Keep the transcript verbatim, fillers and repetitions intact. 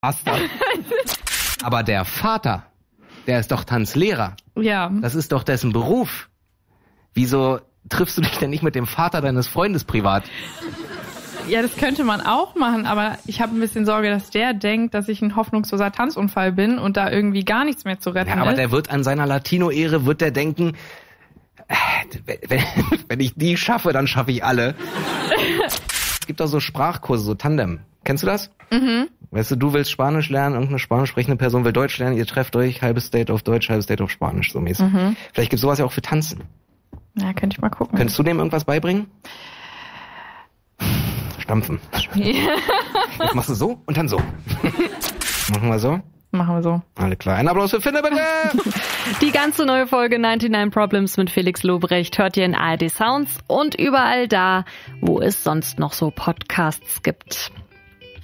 Bastard. Aber der Vater, der ist doch Tanzlehrer. Ja. Das ist doch dessen Beruf. Wieso triffst du dich denn nicht mit dem Vater deines Freundes privat? Ja, das könnte man auch machen, aber ich habe ein bisschen Sorge, dass der denkt, dass ich ein hoffnungsloser Tanzunfall bin und da irgendwie gar nichts mehr zu retten ist. Ja, aber der wird an seiner Latino-Ehre, wird der denken, äh, wenn, wenn ich die schaffe, dann schaffe ich alle. Es gibt auch so Sprachkurse, so Tandem. Kennst du das? Mhm. Weißt du, du willst Spanisch lernen, irgendeine spanisch sprechende Person will Deutsch lernen, ihr trefft euch, halbes Date auf Deutsch, halbes Date auf Spanisch, so mäßig. Mhm. Vielleicht gibt's sowas ja auch für Tanzen. Ja, könnte ich mal gucken. Könntest du dem irgendwas beibringen? Stampfen. Jetzt machst du so und dann so. Machen wir so? Machen wir so. Alle klar. Ein Applaus für Finne, bitte! Die ganze neue Folge neunundneunzig Problems mit Felix Lobrecht hört ihr in A R D Sounds und überall da, wo es sonst noch so Podcasts gibt.